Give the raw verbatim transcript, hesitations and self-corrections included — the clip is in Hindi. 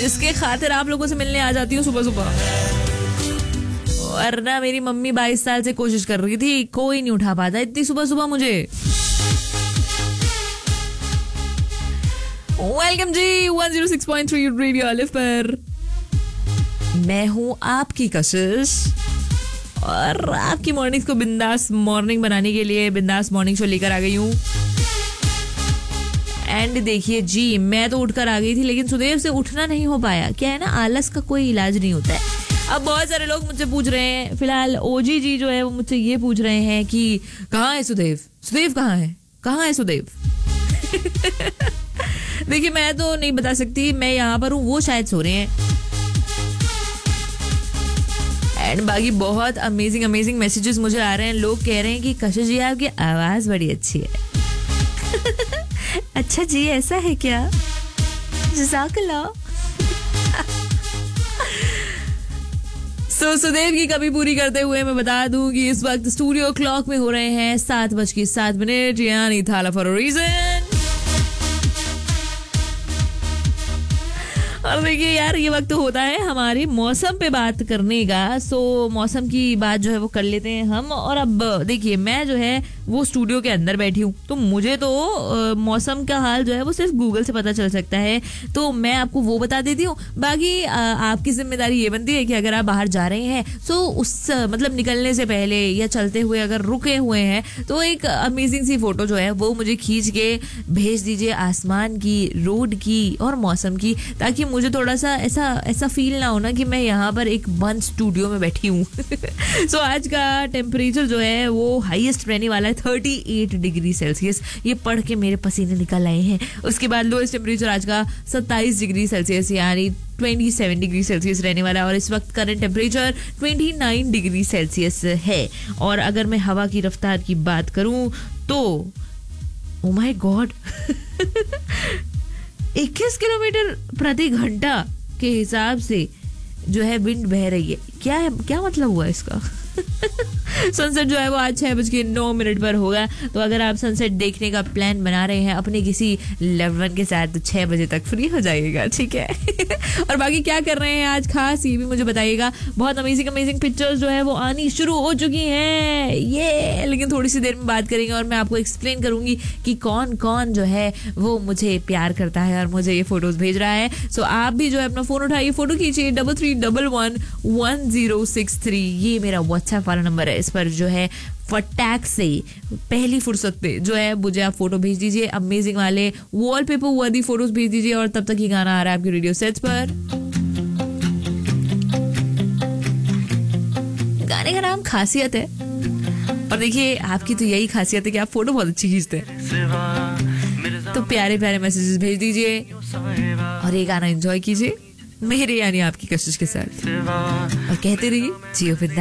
जिसके खातिर आप लोगों से मिलने आ जाती हूँ सुबह सुबह। और ना मेरी मम्मी बाईस साल से कोशिश कर रही थी, कोई नहीं उठा पाता इतनी सुबह सुबह मुझे। वेलकम जी one zero six point three radio अलिफ पर। मैं हूं आपकी कशिश और आपकी मॉर्निंग्स को बिंदास मॉर्निंग बनाने के लिए बिंदास मॉर्निंग शो लेकर आ गई हूं। एंड देखिए जी, मैं तो उठकर आ गई थी, लेकिन सुदेव से उठना नहीं हो पाया। क्या है ना, आलस का कोई इलाज नहीं होता है। अब बहुत सारे लोग मुझसे पूछ रहे हैं, फिलहाल ओजी जी जो है वो मुझसे ये पूछ रहे हैं कि कहाँ है सुदेव, सुदेव कहाँ है, कहाँ है सुदेव। देखिए मैं तो नहीं बता सकती, मैं यहाँ पर हूँ, वो शायद सो रहे हैं। एंड बाकी बहुत अमेजिंग अमेजिंग मैसेजेस मुझे आ रहे हैं। लोग कह रहे हैं कि कशिश जी आपकी आवाज बड़ी अच्छी है। अच्छा जी, ऐसा है क्या? जज़ाकल्लाह। सो सुदेव की कमी पूरी करते हुए मैं बता दूं कि इस वक्त स्टूडियो क्लॉक में हो रहे हैं सात बज के सात मिनट, यानी थाला फॉर अ रीजन। और देखिए यार, ये वक्त होता है हमारे मौसम पे बात करने का। सो मौसम की बात जो है वो कर लेते हैं हम। और अब देखिए, मैं जो है वो स्टूडियो के अंदर बैठी हूँ, तो मुझे तो आ, मौसम का हाल जो है वो सिर्फ गूगल से पता चल सकता है, तो मैं आपको वो बता देती हूँ। बाकी आ, आपकी जिम्मेदारी ये बनती है कि अगर आप बाहर जा रहे हैं तो उस मतलब निकलने से पहले या चलते हुए अगर रुके हुए हैं तो एक अमेजिंग सी फोटो जो है वो मुझे खींच के भेज दीजिए, आसमान की, रोड की और मौसम की, ताकि मुझे थोड़ा सा ऐसा ऐसा फील ना हो ना कि मैं यहाँ पर एक बंद स्टूडियो में बैठी हूँ। सो आज का टेम्परेचर जो है वो हाईएस्ट रहने वाला है अड़तीस डिग्री सेल्सियस। ये पढ़ के मेरे पसीने निकल आए हैं। उसके बाद लोएस्ट टेम्परेचर आज का सत्ताईस डिग्री सेल्सियस यानी सत्ताईस डिग्री सेल्सियस रहने वाला है। और इस वक्त करंट टेम्परेचर उनतीस डिग्री सेल्सियस है। और अगर मैं हवा की रफ्तार की बात करूं तो ओ माय गॉड, इक्कीस किलोमीटर प्रति घंटा के हिसाब से जो है विंड बह रही है। क्या है, क्या मतलब हुआ इसका? सनसेट जो है वो आज छह बज के नौ मिनट पर होगा। तो अगर आप सनसेट देखने का प्लान बना रहे हैं अपने किसी लव्ड वन के साथ, तो छह बजे तक फ्री हो जाइएगा, ठीक है। और बाकी क्या कर रहे हैं आज खास, ये भी मुझे बताइएगा। बहुत अमेजिंग अमेजिंग पिक्चर्स जो है वो आनी शुरू हो चुकी हैं ये, लेकिन थोड़ी सी देर में बात करेंगे और मैं आपको एक्सप्लेन करूंगी कि कौन कौन जो है वो मुझे प्यार करता है और मुझे ये फोटोज भेज रहा है। सो आप भी जो है अपना फोन उठाइए, photo खींचिए, double three double one one zero six three ये मेरा व्हाट्सएप वाला नंबर है। इस पर जो है फटाक से पहली फुर्सत पे जो है मुझे आप फोटो भेज दीजिए, अमेजिंग वाले वॉलपेपर वर्दी फोटोज भेज दीजिए। और तब तक ही गाना आ रहा है आपके रेडियो सेट्स पर। गाने का नाम खासियत है। और देखिए आपकी तो यही खासियत है कि आप फोटो बहुत अच्छी खींचते हैं, तो प्यारे प्यारे मैसेजेस भेज दीजिए और ये गाना एंजॉय कीजिए मेरे यानी आपकी कशिश के साथ। और कहते रहिए जियो बिंदास।